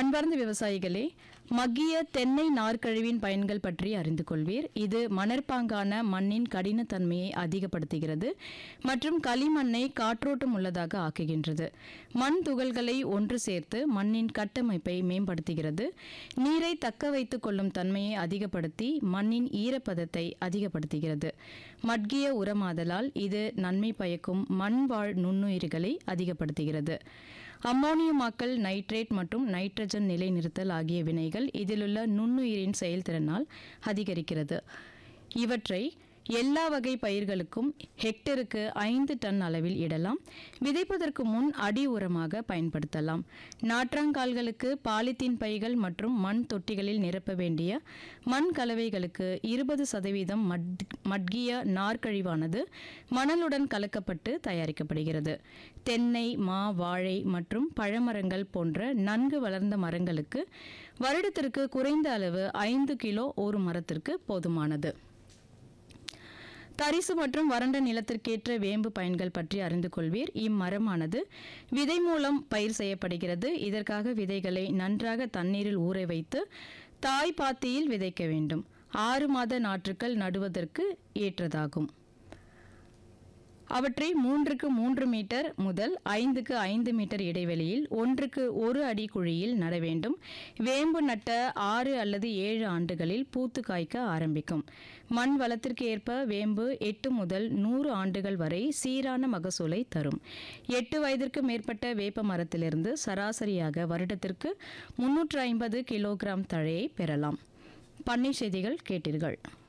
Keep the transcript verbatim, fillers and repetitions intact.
அன்பார்ந்த விவசாயிகளே, மக்கிய தென்னை நார்க்கழிவின் பயன்கள் பற்றி அறிந்து கொள்வீர். இது மணற்பாங்கான மண்ணின் கடினத்தன்மையை அதிகப்படுத்துகிறது மற்றும் களிமண்ணை காற்றோட்டம் உள்ளதாக ஆக்குகின்றது. மண் துகள்களை ஒன்று சேர்த்து மண்ணின் கட்டமைப்பை மேம்படுத்துகிறது. நீரை தக்க வைத்துக் கொள்ளும் தன்மையை அதிகப்படுத்தி மண்ணின் ஈரப்பதத்தை அதிகப்படுத்துகிறது. மட்கிய உரமாதலால் இது நன்மை பயக்கும் மண் வாழ் நுண்ணுயிர்களை அதிகப்படுத்துகிறது. அம்மோனியமாக்கல், நைட்ரேட் மற்றும் நைட்ரஜன் நிலைநிறுத்தல் ஆகிய வினைகள் இதிலுள்ள நுண்ணுயிரின் செயல்திறனால் அதிகரிக்கிறது. இவற்றை எல்லா வகை பயிர்களுக்கும் ஹெக்டருக்கு ஐந்து டன் அளவில் இடலாம். விதைப்பதற்கு முன் அடி உரமாக பயன்படுத்தலாம். நாற்றாங்கால்களுக்கு பாலித்தீன் பைகள் மற்றும் மண் தொட்டிகளில் நிரப்ப வேண்டிய மண் கலவைகளுக்கு இருபது சதவீதம் மட்கிய நார்க்கழிவானது மணலுடன் கலக்கப்பட்டு தயாரிக்கப்படுகிறது. தென்னை, மா, வாழை மற்றும் பழமரங்கள் போன்ற நன்கு வளர்ந்த மரங்களுக்கு வருடத்திற்கு குறைந்த அளவு ஐந்து கிலோ ஒரு மரத்திற்கு போதுமானது. தரிசு மற்றும் வறண்ட நிலத்திற்கேற்ற வேம்பு பயன்கள் பற்றி அறிந்து கொள்வீர். இம்மரமானது விதை மூலம் பயிர் செய்யப்படுகிறது. இதற்காக விதைகளை நன்றாக தண்ணீரில் ஊற வைத்து தாய் பாத்தியில் விதைக்க வேண்டும். ஆறு மாத நாற்றுக்கள் நடுவதற்கு ஏற்றதாகும். அவற்றை மூன்றுக்கு மூன்று மீட்டர் முதல் ஐந்துக்கு ஐந்து மீட்டர் இடைவெளியில் ஒன்றுக்கு ஒரு அடி குழியில் நட வேண்டும். வேம்பு நட்ட ஆறு அல்லது ஏழு ஆண்டுகளில் பூத்து காய்க்க ஆரம்பிக்கும். மண் வளத்திற்கு ஏற்ப வேம்பு எட்டு முதல் நூறு ஆண்டுகள் வரை சீரான மகசூலை தரும். எட்டு வயதிற்கு மேற்பட்ட வேப்ப மரத்திலிருந்து சராசரியாக வருடத்திற்கு முன்னூற்று ஐம்பது கிலோகிராம் தழையை பெறலாம். பண்ணை செய்திகள் கேட்டீர்கள்.